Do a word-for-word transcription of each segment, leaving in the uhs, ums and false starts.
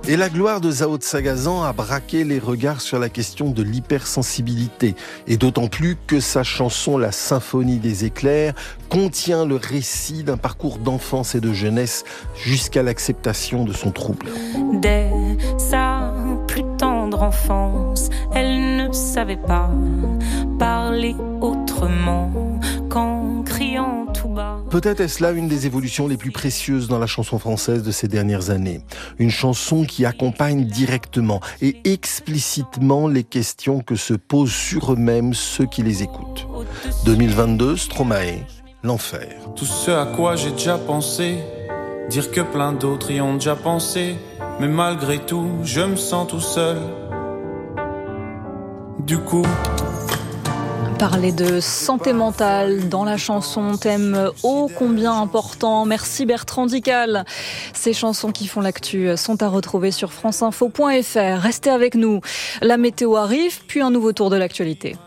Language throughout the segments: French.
Et la gloire de Zao de Sagazan a braqué les regards sur la question de l'hypersensibilité. Et d'autant plus que sa chanson La Symphonie des éclairs contient le récit d'un parcours d'enfance et de jeunesse jusqu'à l'acceptation de son trouble. Dès sa plus tendre enfance, elle ne savait pas parler autrement qu'en criant tout bas. Peut-être est-ce là une des évolutions les plus précieuses dans la chanson française de ces dernières années. Une chanson qui accompagne directement et explicitement les questions que se posent sur eux-mêmes ceux qui les écoutent. deux mille vingt-deux, Stromae, L'Enfer. Tout ce à quoi j'ai déjà pensé, dire que plein d'autres y ont déjà pensé, mais malgré tout, je me sens tout seul. Du coup... Parler de santé mentale dans la chanson, thème ô combien important. Merci Bertrand Dical. Ces chansons qui font l'actu sont à retrouver sur franceinfo point f r. Restez avec nous. La météo arrive, puis un nouveau tour de l'actualité.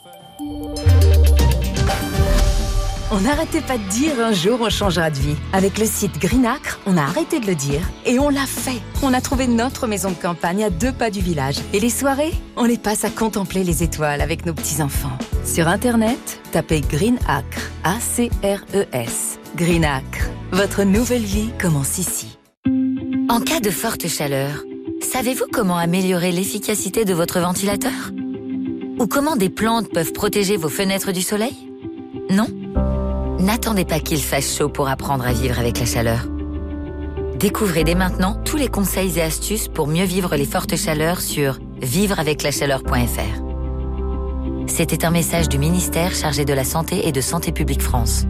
On n'arrêtait pas de dire un jour on changera de vie. Avec le site Greenacre, on a arrêté de le dire et on l'a fait. On a trouvé notre maison de campagne à deux pas du village. Et les soirées, on les passe à contempler les étoiles avec nos petits-enfants. Sur Internet, tapez Greenacre, A C R E S. Greenacre, votre nouvelle vie commence ici. En cas de forte chaleur, savez-vous comment améliorer l'efficacité de votre ventilateur ? Ou comment des plantes peuvent protéger vos fenêtres du soleil ? Non ? N'attendez pas qu'il fasse chaud pour apprendre à vivre avec la chaleur. Découvrez dès maintenant tous les conseils et astuces pour mieux vivre les fortes chaleurs sur vivre avec la chaleur point f r. C'était un message du ministère chargé de la Santé et de Santé publique France.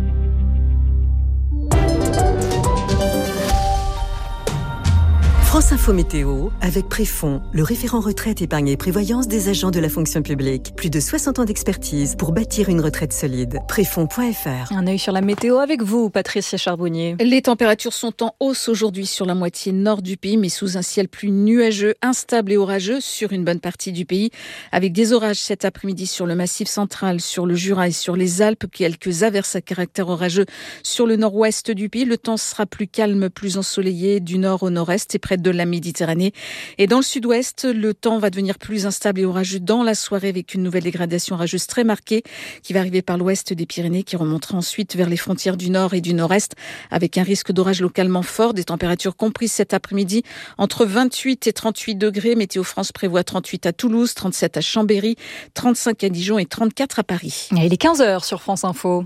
France Info Météo, avec Préfond, le référent retraite, épargne et prévoyance des agents de la fonction publique. Plus de soixante ans d'expertise pour bâtir une retraite solide. Préfond point f r. Un œil sur la météo avec vous, Patricia Charbonnier. Les températures sont en hausse aujourd'hui sur la moitié nord du pays, mais sous un ciel plus nuageux, instable et orageux sur une bonne partie du pays, avec des orages cet après-midi sur le Massif central, sur le Jura et sur les Alpes, quelques averses à caractère orageux sur le nord-ouest du pays. Le temps sera plus calme, plus ensoleillé du nord au nord-est et près de la Méditerranée. Et dans le sud-ouest, le temps va devenir plus instable et orageux dans la soirée avec une nouvelle dégradation orageuse très marquée qui va arriver par l'ouest des Pyrénées, qui remontera ensuite vers les frontières du nord et du nord-est avec un risque d'orage localement fort. Des températures comprises cet après-midi entre vingt-huit et trente-huit degrés. Météo France prévoit trente-huit à Toulouse, trente-sept à Chambéry, trente-cinq à Dijon et trente-quatre à Paris. Et il est quinze heures sur France Info.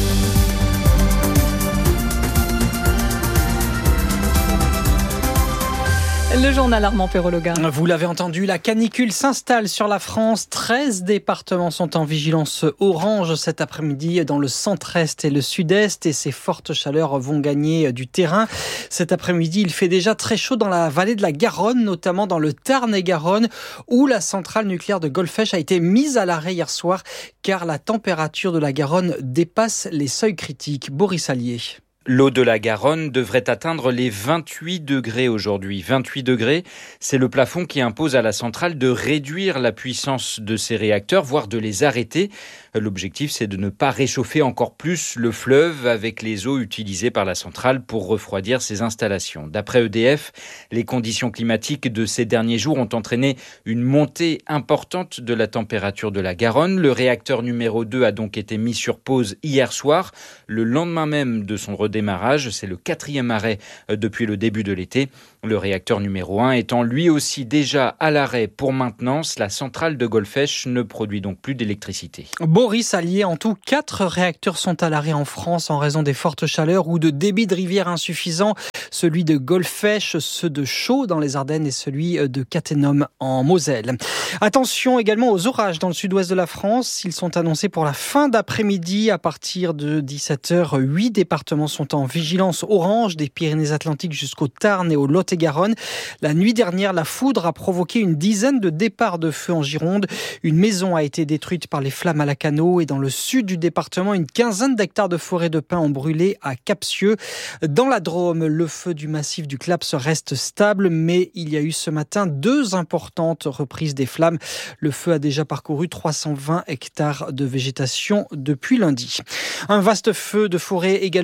Le journal Armand Perrologa. Vous l'avez entendu, la canicule s'installe sur la France. treize départements sont en vigilance orange cet après-midi dans le centre-est et le sud-est. Et ces fortes chaleurs vont gagner du terrain. Cet après-midi, il fait déjà très chaud dans la vallée de la Garonne, notamment dans le Tarn-et-Garonne, où la centrale nucléaire de Golfech a été mise à l'arrêt hier soir, car la température de la Garonne dépasse les seuils critiques. Boris Allier. L'eau de la Garonne devrait atteindre les vingt-huit degrés aujourd'hui. vingt-huit degrés, c'est le plafond qui impose à la centrale de réduire la puissance de ses réacteurs, voire de les arrêter. L'objectif, c'est de ne pas réchauffer encore plus le fleuve avec les eaux utilisées par la centrale pour refroidir ses installations. D'après E D F, les conditions climatiques de ces derniers jours ont entraîné une montée importante de la température de la Garonne. Le réacteur numéro deux a donc été mis sur pause hier soir, le lendemain même de son redémarrage. C'est le quatrième arrêt depuis le début de l'été. Le réacteur numéro un étant lui aussi déjà à l'arrêt pour maintenance, la centrale de Golfech ne produit donc plus d'électricité. Boris Allier, en tout, quatre réacteurs sont à l'arrêt en France en raison des fortes chaleurs ou de débit de rivière insuffisant. Celui de Golfech, ceux de Chaux dans les Ardennes et celui de Cattenom en Moselle. Attention également aux orages dans le sud-ouest de la France. Ils sont annoncés pour la fin d'après-midi à partir de dix-sept heures. Huit départements sont en vigilance orange, des Pyrénées-Atlantiques jusqu'au Tarn et au Lot-et-Garonne. La nuit dernière, la foudre a provoqué une dizaine de départs de feu en Gironde. Une maison a été détruite par les flammes à la Cano et dans le sud du département, une quinzaine d'hectares de forêt de pins ont brûlé à Capsieux. Dans la Drôme, le feu du massif du Claps reste stable, mais il y a eu ce matin deux importantes reprises des flammes. Le feu a déjà parcouru trois cent vingt hectares de végétation depuis lundi. Un vaste feu de forêt également dans l'ouest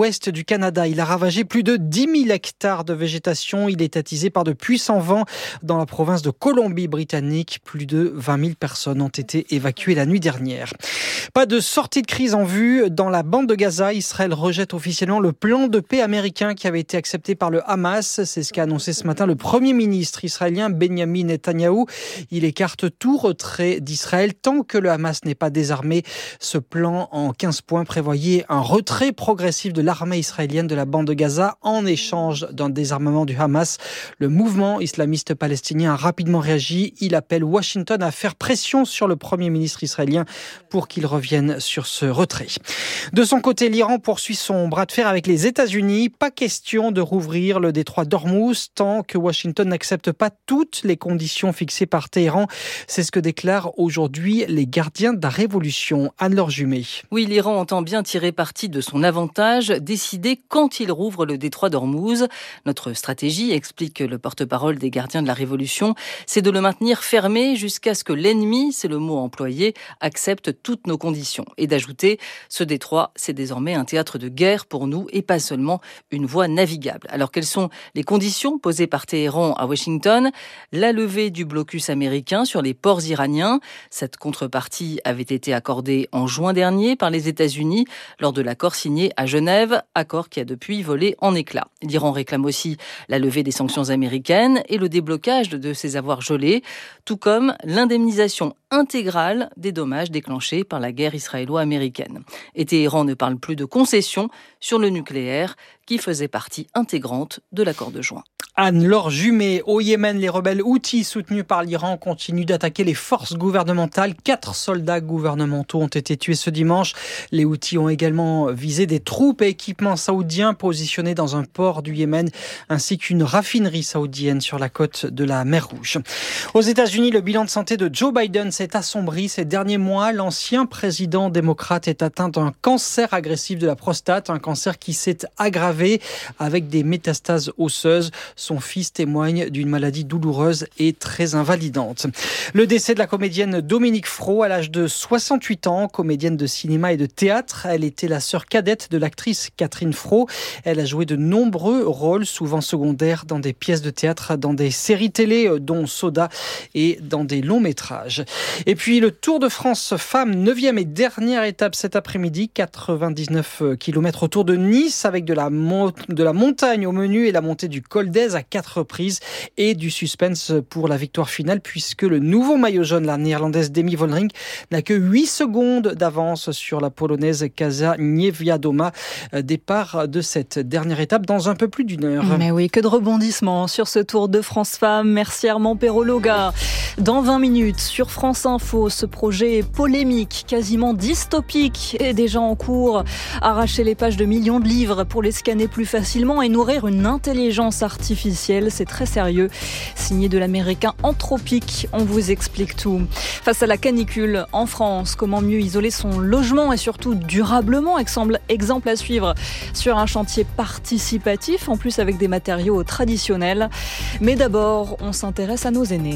l'ouest du Canada. Il a ravagé plus de dix mille hectares de végétation. Il est attisé par de puissants vents dans la province de Colombie-Britannique. Plus de vingt mille personnes ont été évacuées la nuit dernière. Pas de sortie de crise en vue. Dans la bande de Gaza, Israël rejette officiellement le plan de paix américain qui avait été accepté par le Hamas. C'est ce qu'a annoncé ce matin le Premier ministre israélien Benjamin Netanyahou. Il écarte tout retrait d'Israël tant que le Hamas n'est pas désarmé. Ce plan en quinze points prévoyait un retrait progressif de l'armée israélienne de la bande de Gaza en échange d'un désarmement du Hamas. Le mouvement islamiste palestinien a rapidement réagi. Il appelle Washington à faire pression sur le Premier ministre israélien pour qu'il revienne sur ce retrait. De son côté, l'Iran poursuit son bras de fer avec les États-Unis. Pas question de rouvrir le détroit d'Ormuz tant que Washington n'accepte pas toutes les conditions fixées par Téhéran. C'est ce que déclarent aujourd'hui les gardiens de la révolution. Anne-Laure Jumet. Oui, l'Iran entend bien tirer parti de son avantage, décider quand il rouvre le détroit d'Ormuz. Notre stratégie, explique le porte-parole des gardiens de la révolution, c'est de le maintenir fermé jusqu'à ce que l'ennemi, c'est le mot employé, accepte toutes nos conditions. Et d'ajouter, ce détroit, c'est désormais un théâtre de guerre pour nous et pas seulement une voie navigable. Alors quelles sont les conditions posées par Téhéran à Washington? La levée du blocus américain sur les ports iraniens. Cette contrepartie avait été accordée en juin dernier par les États-Unis lors de l'accord signé à Genève, accord qui a depuis volé en éclats. L'Iran réclame aussi la levée des sanctions américaines et le déblocage de ses avoirs gelés, tout comme l'indemnisation intégrale des dommages déclenchés par la guerre israélo-américaine. Et Téhéran ne parle plus de concessions sur le nucléaire qui faisait partie intégrante de l'accord de juin. Anne-Laure Jumet. Au Yémen, les rebelles houthis soutenus par l'Iran continuent d'attaquer les forces gouvernementales. Quatre soldats gouvernementaux ont été tués ce dimanche. Les houthis ont également visé des troupes et équipements saoudiens positionnés dans un port du Yémen, ainsi qu'une raffinerie saoudienne sur la côte de la mer Rouge. Aux États-Unis, le bilan de santé de Joe Biden s'est assombri ces derniers mois. L'ancien président démocrate est atteint d'un cancer agressif de la prostate, un cancer qui s'est aggravé avec des métastases osseuses. Son fils témoigne d'une maladie douloureuse et très invalidante. Le décès de la comédienne Dominique Fro à l'âge de soixante-huit ans, comédienne de cinéma et de théâtre. Elle était la sœur cadette de l'actrice Catherine Fro. Elle a joué de nombreux rôles, souvent secondaires, dans des pièces de théâtre, dans des séries télé, dont Soda, et dans des longs métrages. Et puis le Tour de France femmes, neuvième et dernière étape cet après-midi, quatre-vingt-dix-neuf kilomètres autour de Nice, avec de la, mo- de la montagne au menu et la montée du col d'Aise à quatre reprises et du suspense pour la victoire finale puisque le nouveau maillot jaune, la néerlandaise Demi Vollering, n'a que huit secondes d'avance sur la polonaise Kasia Niewiadoma. Départ de cette dernière étape dans un peu plus d'une heure. Mais oui, que de rebondissements sur ce Tour de France Femmes. Merci Armand Perrologa. Dans vingt minutes, sur France Info, ce projet polémique, quasiment dystopique, est déjà en cours. Arracher les pages de millions de livres pour les scanner plus facilement et nourrir une intelligence artificielle. C'est très sérieux. Signé de l'américain Anthropic, on vous explique tout. Face à la canicule en France, comment mieux isoler son logement et surtout durablement, exemple à suivre sur un chantier participatif, en plus avec des matériaux traditionnels. Mais d'abord, on s'intéresse à nos aînés.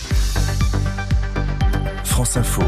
France Info,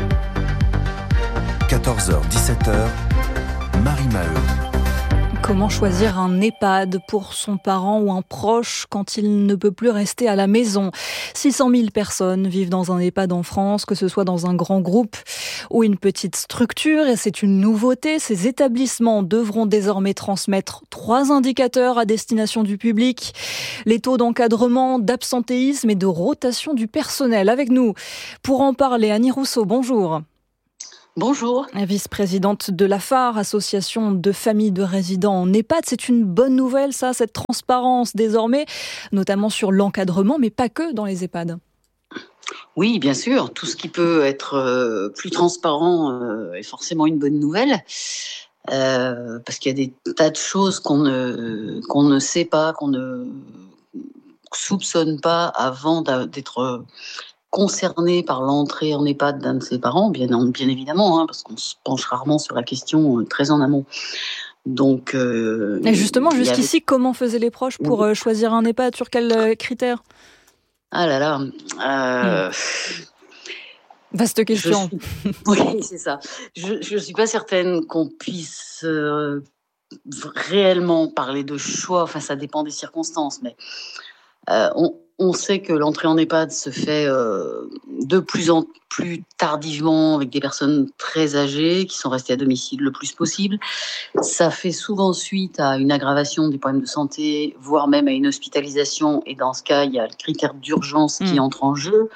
quatorze heures dix-sept heures, Marie Maheu. Comment choisir un EHPAD pour son parent ou un proche quand il ne peut plus rester à la maison? six cent mille personnes vivent dans un EHPAD en France, que ce soit dans un grand groupe ou une petite structure. Et c'est une nouveauté. Ces établissements devront désormais transmettre trois indicateurs à destination du public. Les taux d'encadrement, d'absentéisme et de rotation du personnel. Avec nous, pour en parler, Annie Rousseau, bonjour. Bonjour. Vice-présidente de l'A F A R, association de familles de résidents en EHPAD. C'est une bonne nouvelle, ça, cette transparence désormais, notamment sur l'encadrement, mais pas que dans les EHPAD. Oui, bien sûr. Tout ce qui peut être euh, plus transparent euh, est forcément une bonne nouvelle. Euh, parce qu'il y a des tas de choses qu'on ne, qu'on ne sait pas, qu'on ne soupçonne pas avant d'être concerné par l'entrée en EHPAD d'un de ses parents, bien, bien évidemment, hein, parce qu'on se penche rarement sur la question très en amont. Donc, euh, Et justement, jusqu'ici, avait... comment faisaient les proches pour euh, choisir un EHPAD? Sur quels critères? Ah là là... Euh... Mmh. Vaste question. Je suis... Oui, c'est ça. Je ne suis pas certaine qu'on puisse... Euh... réellement parler de choix, enfin ça dépend des circonstances, mais euh, on, on sait que l'entrée en EHPAD se fait euh, de plus en plus tardivement avec des personnes très âgées qui sont restées à domicile le plus possible. Ça fait souvent suite à une aggravation des problèmes de santé, voire même à une hospitalisation, et dans ce cas, il y a le critère d'urgence qui mmh. entre en jeu.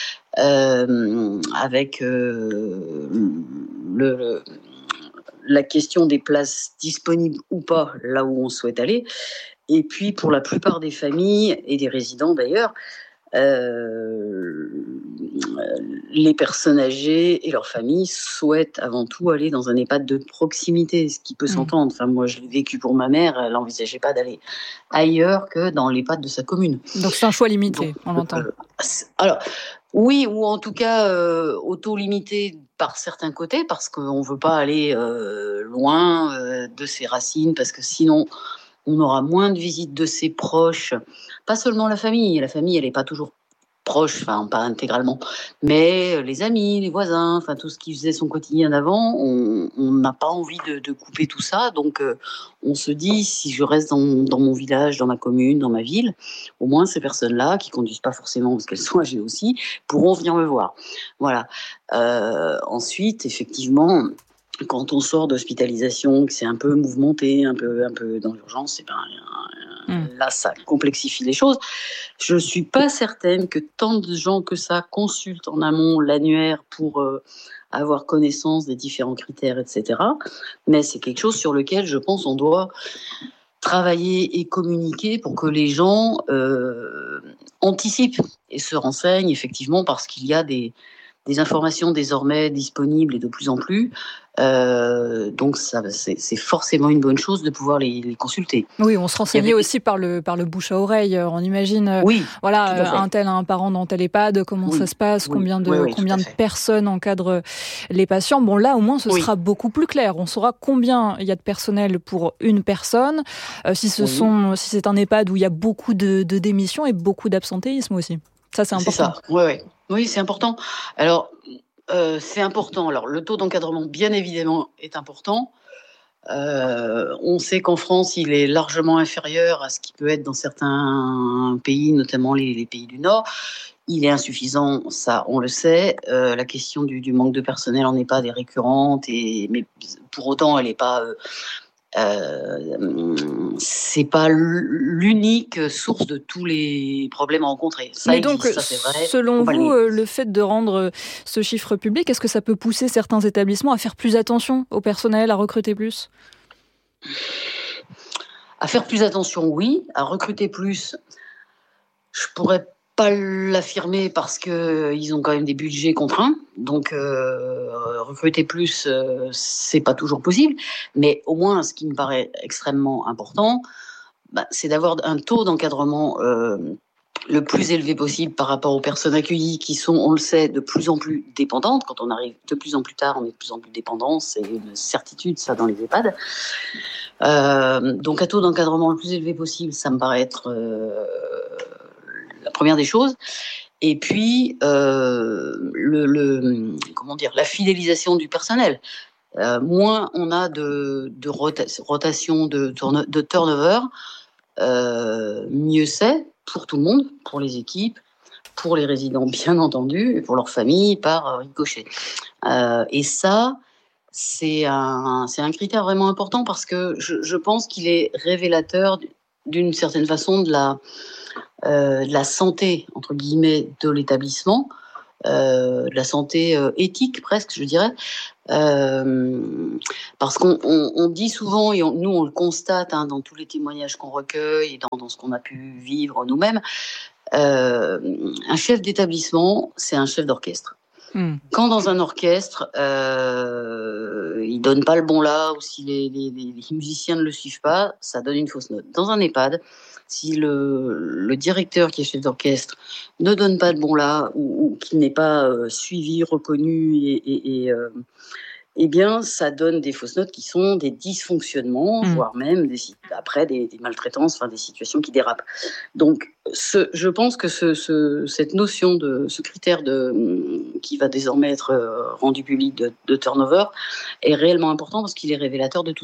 Euh, avec euh, le, le, la question des places disponibles ou pas là où on souhaite aller. Et puis, pour la plupart des familles et des résidents d'ailleurs, euh, les personnes âgées et leurs familles souhaitent avant tout aller dans un EHPAD de proximité, ce qui peut mmh. s'entendre. Enfin, moi, je l'ai vécu pour ma mère, elle n'envisageait pas d'aller ailleurs que dans l'EHPAD de sa commune. Donc, c'est un choix limité, Donc, on l'entend. Euh, alors, oui, ou en tout cas euh, auto-limité par certains côtés, parce qu'on ne veut pas aller euh, loin euh, de ses racines, parce que sinon... on aura moins de visites de ses proches, pas seulement la famille. La famille, elle n'est pas toujours proche, enfin pas intégralement, mais les amis, les voisins, enfin tout ce qui faisait son quotidien d'avant, on n'a pas envie de, de couper tout ça. Donc euh, on se dit, si je reste dans, dans mon village, dans ma commune, dans ma ville, au moins ces personnes-là, qui conduisent pas forcément parce qu'elles sont âgées aussi, pourront venir me voir. Voilà. Euh, ensuite, effectivement... quand on sort d'hospitalisation, que c'est un peu mouvementé, un peu, un peu dans l'urgence, et ben, mmh. là, ça complexifie les choses. Je ne suis pas certaine que tant de gens que ça consultent en amont l'annuaire pour euh, avoir connaissance des différents critères, et cetera. Mais c'est quelque chose sur lequel, je pense, on doit travailler et communiquer pour que les gens euh, anticipent et se renseignent, effectivement, parce qu'il y a des... des informations désormais disponibles et de plus en plus. Euh, donc, ça, c'est, c'est forcément une bonne chose de pouvoir les, les consulter. Oui, on se renseignait avait... aussi par le, par le bouche à oreille. On imagine, oui, voilà, un tel a un parent dans tel EHPAD, comment oui. ça se passe, oui. combien de, oui, oui, combien de personnes encadrent les patients. Bon, là, au moins, ce oui. sera beaucoup plus clair. On saura combien il y a de personnel pour une personne, euh, si, ce oui. sont, si c'est un EHPAD où il y a beaucoup de, de démissions et beaucoup d'absentéisme aussi. Ça, c'est important. C'est ça, oui, oui. Oui, c'est important. Alors, euh, c'est important. Alors, le taux d'encadrement, bien évidemment, est important. Euh, on sait qu'en France, il est largement inférieur à ce qui peut être dans certains pays, notamment les, les pays du Nord. Il est insuffisant, ça, on le sait. Euh, la question du, du manque de personnel en EHPAD est récurrente, et, mais pour autant, elle n'est pas... Euh, Euh, c'est pas l'unique source de tous les problèmes rencontrés. Ça Mais donc, existe, ça, c'est vrai. Selon vous, le... le fait de rendre ce chiffre public, est-ce que ça peut pousser certains établissements à faire plus attention au personnel, à recruter plus ? À faire plus attention, oui. À recruter plus, je pourrais pas l'affirmer parce que ils ont quand même des budgets contraints, donc euh, recruter plus, euh, c'est pas toujours possible. Mais au moins, ce qui me paraît extrêmement important, bah, c'est d'avoir un taux d'encadrement euh, le plus élevé possible par rapport aux personnes accueillies qui sont, on le sait, de plus en plus dépendantes. Quand on arrive de plus en plus tard, on est de plus en plus dépendant, c'est une certitude, ça, dans les EHPAD. Euh, donc un taux d'encadrement le plus élevé possible, ça me paraît être euh, la première des choses. Et puis, euh, le, le, comment dire, la fidélisation du personnel. Euh, moins on a de, de rota- rotation, de, tourne- de turnover, euh, mieux c'est pour tout le monde, pour les équipes, pour les résidents bien entendu, et pour leurs familles par ricochet. Euh, et ça, c'est un, c'est un critère vraiment important parce que je, je pense qu'il est révélateur d'une certaine façon de la, euh, de la santé, entre guillemets, de l'établissement, euh, de la santé euh, éthique presque, je dirais. Euh, parce qu'on on, on dit souvent, et on, nous on le constate hein, dans tous les témoignages qu'on recueille et dans, dans ce qu'on a pu vivre nous-mêmes, euh, un chef d'établissement, c'est un chef d'orchestre. Mmh. Quand dans un orchestre, euh, il donne pas le bon là, ou si les, les, les musiciens ne le suivent pas, ça donne une fausse note. Dans un EHPAD, si le, le directeur qui est chef d'orchestre ne donne pas le bon là, ou, ou qu'il n'est pas euh, suivi, reconnu, et, et, et euh, eh bien, ça donne des fausses notes qui sont des dysfonctionnements, mmh. voire même des, après des, des maltraitances, enfin des situations qui dérapent. Donc, ce, je pense que ce, ce, cette notion de ce critère de, qui va désormais être rendu public de, de turnover est réellement important parce qu'il est révélateur de tout ça.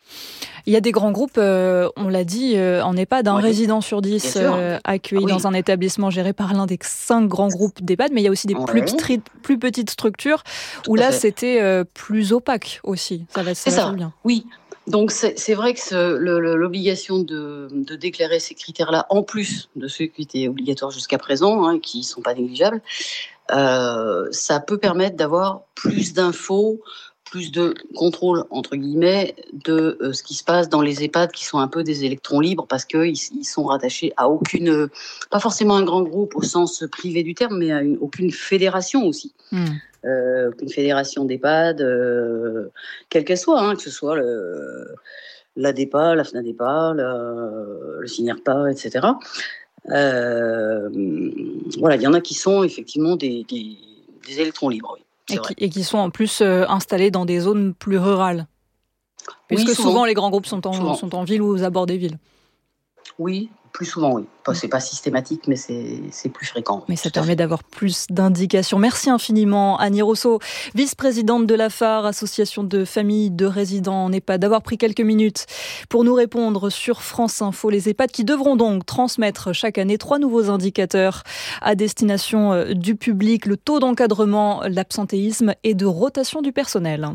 Il y a des grands groupes, euh, on l'a dit, euh, en EHPAD, un oui. résident sur dix euh, accueilli oui. dans un établissement géré par l'un des cinq grands groupes d'EHPAD, mais il y a aussi des oui. plus, petits, plus petites structures Tout où là, fait. c'était euh, plus opaque aussi. Ça va, ça C'est va ça, bien. oui. Donc c'est, c'est vrai que ce, le, le, l'obligation de, de déclarer ces critères-là, en plus de ceux qui étaient obligatoires jusqu'à présent, hein, qui ne sont pas négligeables, euh, ça peut permettre d'avoir plus d'infos, plus de contrôle, entre guillemets, de euh, ce qui se passe dans les EHPAD qui sont un peu des électrons libres parce qu'ils ils sont rattachés à aucune, pas forcément un grand groupe au sens privé du terme, mais à une, aucune fédération aussi. Mmh. Euh, une fédération d'EHPAD, euh, quelle qu'elle soit, hein, que ce soit le, l'ADEPA, la FNADEPA, la, le CINERPA, et cetera. Euh, voilà, il y en a qui sont effectivement des, des, des électrons libres, oui. Et qui, et qui sont en plus euh, installés dans des zones plus rurales. Puisque oui, souvent. souvent les grands groupes sont en, sont en ville ou aux abords des villes. Oui, plus souvent, oui. Enfin, c'est pas systématique, mais c'est, c'est plus fréquent. Mais ça permet d'avoir plus d'indications. Merci infiniment, Annie Rousseau, vice-présidente de l'A F A R, Association de familles de résidents en EHPAD, d'avoir pris quelques minutes pour nous répondre sur France Info. Les EHPAD qui devront donc transmettre chaque année trois nouveaux indicateurs à destination du public, le taux d'encadrement, l'absentéisme et de rotation du personnel.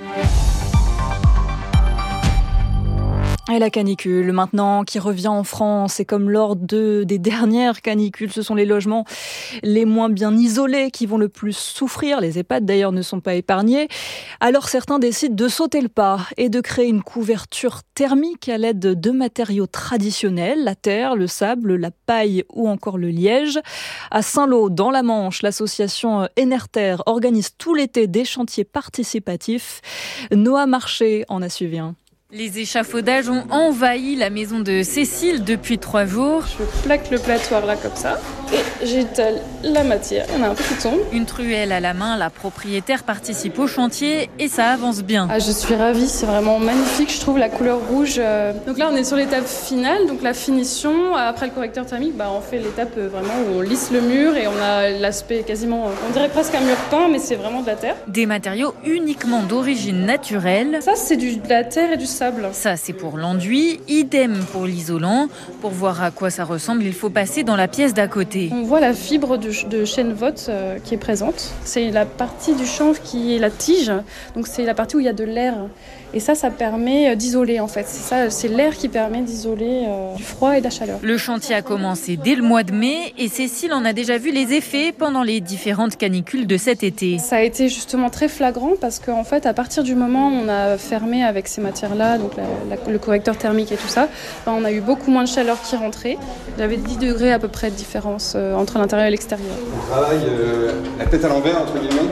Et la canicule, maintenant, qui revient en France, et comme lors de, des dernières canicules, ce sont les logements les moins bien isolés qui vont le plus souffrir. Les EHPAD, d'ailleurs, ne sont pas épargnés. Alors, certains décident de sauter le pas et de créer une couverture thermique à l'aide de matériaux traditionnels, la terre, le sable, la paille ou encore le liège. À Saint-Lô, dans la Manche, l'association Enerter organise tout l'été des chantiers participatifs. Noah Marché en a suivi un. Les échafaudages ont envahi la maison de Cécile depuis trois jours. Je plaque le plattoir là comme ça et j'étale la matière. Il y en a un peu qui tombe. Une truelle à la main, la propriétaire participe au chantier et ça avance bien. Ah, je suis ravie, c'est vraiment magnifique. Je trouve la couleur rouge. Donc là, on est sur l'étape finale, donc la finition. Après le correcteur thermique, bah, on fait l'étape vraiment où on lisse le mur et on a l'aspect quasiment, on dirait presque un mur peint, mais c'est vraiment de la terre. Des matériaux uniquement d'origine naturelle. Ça, c'est du, de la terre et du sable. Ça, c'est pour l'enduit, idem pour l'isolant. Pour voir à quoi ça ressemble, il faut passer dans la pièce d'à côté. On voit la fibre de, de chêne vote euh, qui est présente. C'est la partie du chanvre qui est la tige, donc c'est la partie où il y a de l'air. Et ça, ça permet d'isoler en fait. C'est ça, c'est l'air qui permet d'isoler euh, du froid et de la chaleur. Le chantier a commencé dès le mois de mai et Cécile en a déjà vu les effets pendant les différentes canicules de cet été. Ça a été justement très flagrant parce qu'en fait, à partir du moment où on a fermé avec ces matières-là, donc la, la, le correcteur thermique et tout ça, ben on a eu beaucoup moins de chaleur qui rentrait. Il y avait dix degrés à peu près de différence euh, entre l'intérieur et l'extérieur. On travaille euh, la tête à l'envers entre guillemets.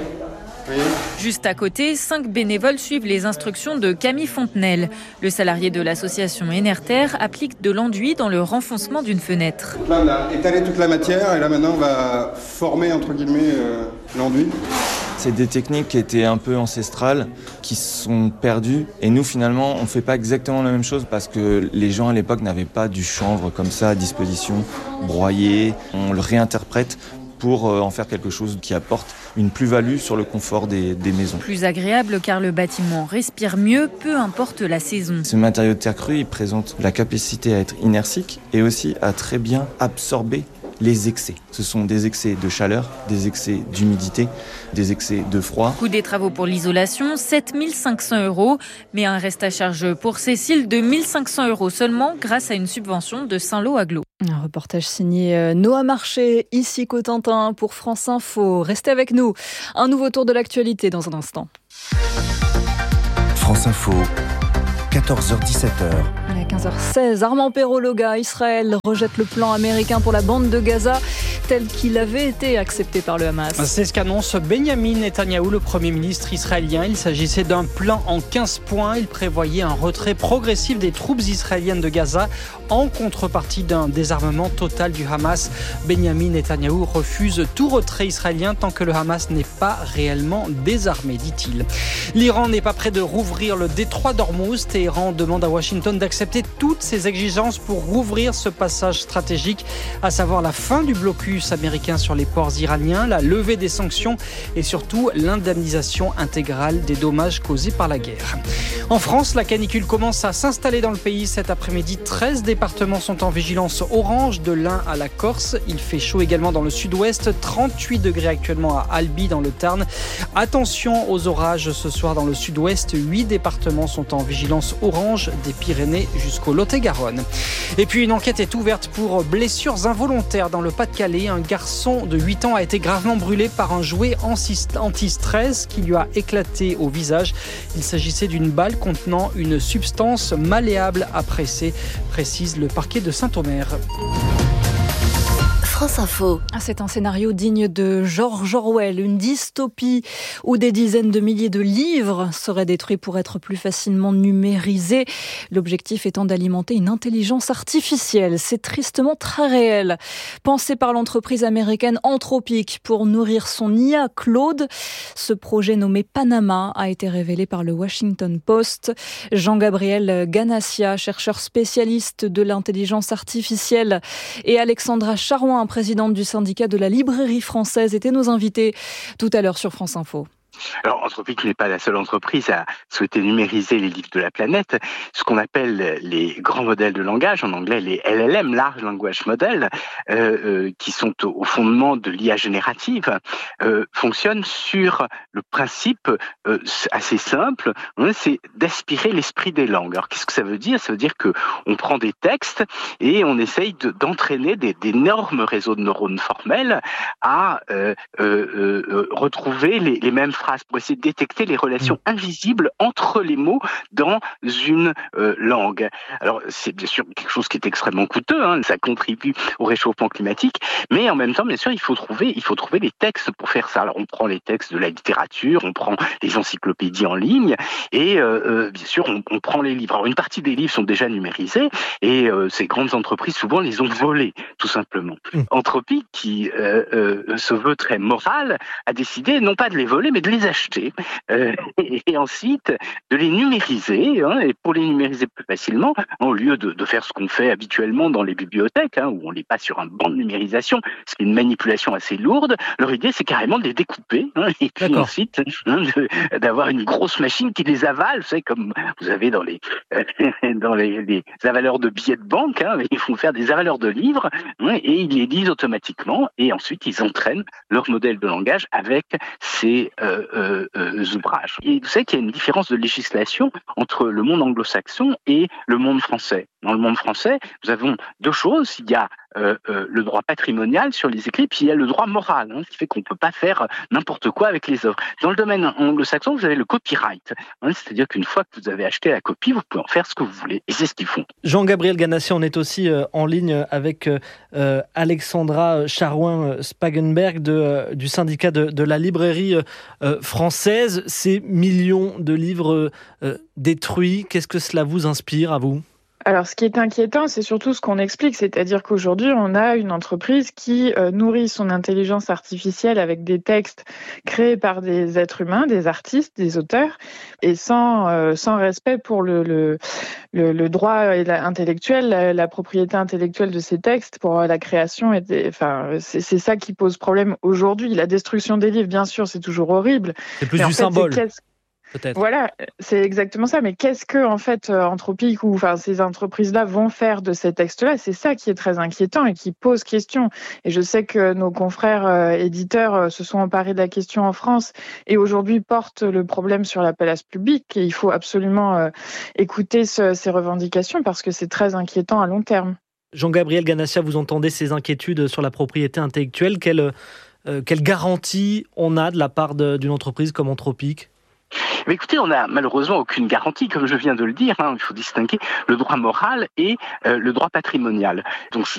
Juste à côté, cinq bénévoles suivent les instructions de Camille Fontenelle. Le salarié de l'association Enerter applique de l'enduit dans le renfoncement d'une fenêtre. Là, on a étalé toute la matière et là maintenant on va former entre guillemets euh, l'enduit. C'est des techniques qui étaient un peu ancestrales, qui sont perdues. Et nous, finalement, on ne fait pas exactement la même chose parce que les gens à l'époque n'avaient pas du chanvre comme ça à disposition, broyé. On le réinterprète pour en faire quelque chose qui apporte une plus-value sur le confort des, des maisons. Plus agréable car le bâtiment respire mieux, peu importe la saison. Ce matériau de terre crue, il présente la capacité à être inertique et aussi à très bien absorber les excès. Ce sont des excès de chaleur, des excès d'humidité, des excès de froid. Coût des travaux pour l'isolation, sept mille cinq cents euros, mais un reste à charge pour Cécile de mille cinq cents euros seulement grâce à une subvention de Saint-Lô Agglo. Un reportage signé Noah Marché, ici Cotentin pour France Info. Restez avec nous. Un nouveau tour de l'actualité dans un instant. France Info. quatorze heures dix-sept heures. À quinze heures seize, Armand Perrault-Loga, Israël rejette le plan américain pour la bande de Gaza tel qu'il avait été accepté par le Hamas. C'est ce qu'annonce Benyamin Netanyahou, le Premier ministre israélien. Il s'agissait d'un plan en quinze points. Il prévoyait un retrait progressif des troupes israéliennes de Gaza en contrepartie d'un désarmement total du Hamas. Benyamin Netanyahou refuse tout retrait israélien tant que le Hamas n'est pas réellement désarmé, dit-il. L'Iran n'est pas prêt de rouvrir le détroit d'Ormuz. Téhéran demande à Washington d'accepter toutes ses exigences pour rouvrir ce passage stratégique, à savoir la fin du blocus américain sur les ports iraniens, la levée des sanctions et surtout l'indemnisation intégrale des dommages causés par la guerre. En France, la canicule commence à s'installer dans le pays. Cet après-midi, treize départements sont en vigilance orange, de l'Ain à la Corse. Il fait chaud également dans le sud-ouest, trente-huit degrés actuellement à Albi dans le Tarn. Attention aux orages ce soir dans le sud-ouest. Huit départements sont en vigilance orange, des Pyrénées jusqu'au Lot-et-Garonne. Et puis une enquête est ouverte pour blessures involontaires dans le Pas-de-Calais. Un garçon de huit ans a été gravement brûlé par un jouet anti-stress qui lui a éclaté au visage. Il s'agissait d'une balle contenant une substance malléable à presser, précise le parquet de Saint-Omer. France Info. C'est un scénario digne de George Orwell, une dystopie où des dizaines de milliers de livres seraient détruits pour être plus facilement numérisés. L'objectif étant d'alimenter une intelligence artificielle. C'est tristement très réel. Pensé par l'entreprise américaine Anthropic pour nourrir son I A Claude, ce projet nommé Panama a été révélé par le Washington Post. Jean-Gabriel Ganassia, chercheur spécialiste de l'intelligence artificielle, et Alexandra Charouin, présidente du syndicat de la librairie française, étaient nos invités tout à l'heure sur France Info. Alors, Anthropic n'est pas la seule entreprise à souhaiter numériser les livres de la planète. Ce qu'on appelle les grands modèles de langage, en anglais les L L M, Large Language Model, euh, euh, qui sont au fondement de l'I A générative, euh, fonctionnent sur le principe euh, assez simple, hein, c'est d'aspirer l'esprit des langues. Alors, qu'est-ce que ça veut dire ? Ça veut dire que on prend des textes et on essaye de, d'entraîner des, d'énormes réseaux de neurones formels à euh, euh, euh, retrouver les, les mêmes phrases pour essayer de détecter les relations invisibles entre les mots dans une euh, langue. Alors, c'est bien sûr quelque chose qui est extrêmement coûteux, hein, ça contribue au réchauffement climatique, mais en même temps, bien sûr, il faut trouver, il faut trouver les textes pour faire ça. Alors, on prend les textes de la littérature, on prend les encyclopédies en ligne, et euh, euh, bien sûr, on, on prend les livres. Alors, une partie des livres sont déjà numérisés, et euh, ces grandes entreprises, souvent, les ont volés, tout simplement. Mmh. Anthropic, qui euh, euh, se veut très moral, a décidé non pas de les voler, mais de les acheter euh, et, et ensuite de les numériser, hein, et pour les numériser plus facilement, au lieu de, de faire ce qu'on fait habituellement dans les bibliothèques, hein, où on les passe sur un banc de numérisation, ce qui est une manipulation assez lourde. Leur idée, c'est carrément de les découper, hein, et puis D'accord. ensuite hein, de, d'avoir une grosse machine qui les avale, vous savez, comme vous avez dans les euh, dans les, les avaleurs de billets de banque, hein, ils font faire des avaleurs de livres, hein, et ils les lisent automatiquement, et ensuite ils entraînent leur modèle de langage avec ces euh, Euh, euh, ouvrages. Et vous savez qu'il y a une différence de législation entre le monde anglo-saxon et le monde français. Dans le monde français, nous avons deux choses. Il y a euh, euh, le droit patrimonial sur les écrits, puis il y a le droit moral, hein, ce qui fait qu'on ne peut pas faire n'importe quoi avec les œuvres. Dans le domaine anglo-saxon, vous avez le copyright, hein, c'est-à-dire qu'une fois que vous avez acheté la copie, vous pouvez en faire ce que vous voulez, et c'est ce qu'ils font. Jean-Gabriel Ganassia, on est aussi euh, en ligne avec euh, Alexandra Charouin-Spagenberg de, euh, du syndicat de, de la librairie euh, française. Ces millions de livres euh, détruits, qu'est-ce que cela vous inspire à vous ? Alors, ce qui est inquiétant, c'est surtout ce qu'on explique, c'est-à-dire qu'aujourd'hui, on a une entreprise qui euh, nourrit son intelligence artificielle avec des textes créés par des êtres humains, des artistes, des auteurs, et sans euh, sans respect pour le le, le, le droit intellectuel, la, la propriété intellectuelle de ces textes, pour la création. Et des, enfin, c'est, c'est ça qui pose problème aujourd'hui. La destruction des livres, bien sûr, c'est toujours horrible. C'est plus mais du fait, symbole. Peut-être. Voilà, c'est exactement ça. Mais qu'est-ce que, en fait, Anthropic ou enfin ces entreprises-là vont faire de ces textes-là ? C'est ça qui est très inquiétant et qui pose question. Et je sais que nos confrères euh, éditeurs euh, se sont emparés de la question en France et aujourd'hui portent le problème sur la place publique. Et il faut absolument euh, écouter ce, ces revendications parce que c'est très inquiétant à long terme. Jean-Gabriel Ganassia, vous entendez ces inquiétudes sur la propriété intellectuelle. Quelle, euh, quelle garantie on a de la part de, d'une entreprise comme Anthropic ? Mais écoutez, on n'a malheureusement aucune garantie, comme je viens de le dire, hein, il faut distinguer le droit moral et euh, le droit patrimonial. Donc je